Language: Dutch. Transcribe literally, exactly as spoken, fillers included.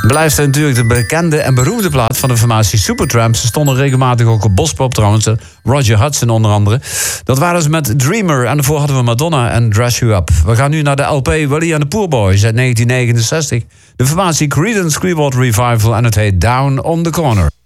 Blijft natuurlijk de bekende en beroemde plaat van de formatie Supertramp. Ze stonden regelmatig ook op Bospop trouwens. Roger Hudson onder andere. Dat waren ze met Dreamer. En daarvoor hadden we Madonna en Dress You Up. We gaan nu naar de L P Willie and the Poor Boys uit negentien negenenzestig. De formatie Creedence Clearwater Revival en het heet Down on the Corner.